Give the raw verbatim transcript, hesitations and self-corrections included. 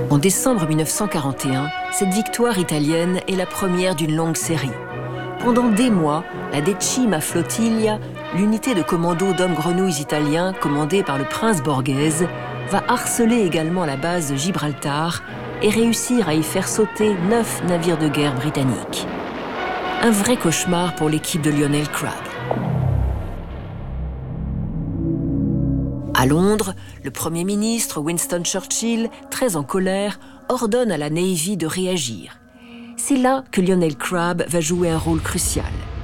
En décembre mille neuf cent quarante et un, cette victoire italienne est la première d'une longue série. Pendant des mois, la Decima Flottiglia, l'unité de commando d'hommes-grenouilles italiens commandée par le prince Borghese, va harceler également la base de Gibraltar et réussir à y faire sauter neuf navires de guerre britanniques. Un vrai cauchemar pour l'équipe de Lionel Crabb. À Londres, le Premier ministre Winston Churchill, très en colère, ordonne à la Navy de réagir. C'est là que Lionel Crabb va jouer un rôle crucial.